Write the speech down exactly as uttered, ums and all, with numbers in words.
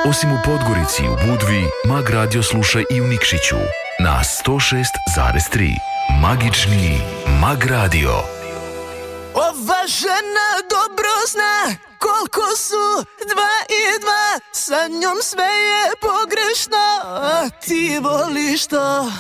Osim u Podgorici i u Budvi, Mag Radio sluša i u Nikšiću na sto šest zarez tri. Magični Mag Radio. Ova žena dobro zna koliko su dva i dva, sa njom sve je pogrešno, a ti voliš to.